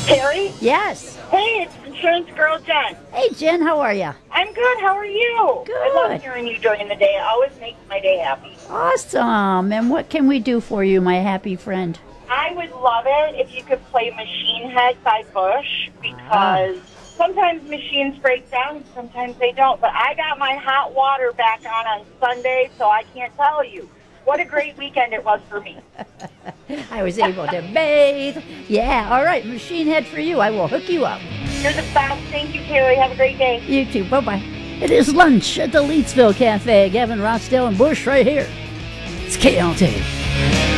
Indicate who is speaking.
Speaker 1: Terry?
Speaker 2: Yes.
Speaker 1: Hey, it's Insurance Girl Jen.
Speaker 2: Hey, Jen, how are you?
Speaker 1: I'm good. How are you?
Speaker 2: Good.
Speaker 1: I love hearing you during the day. It always makes my day happy.
Speaker 2: Awesome. And what can we do for you, my happy friend?
Speaker 1: I would love it if you could play Machine Head by Bush because sometimes machines break down, sometimes they don't. But I got my hot water back on Sunday, so I can't tell you. What a great weekend it was for me.
Speaker 2: I was able to bathe. Yeah, all right, Machine Head for you. I will hook you up.
Speaker 1: You're the best. Thank you, Terry. Have a great day.
Speaker 2: You too. Bye-bye. It is lunch at the Leetsville Cafe. Gavin Rossdale and Bush right here. It's KLT.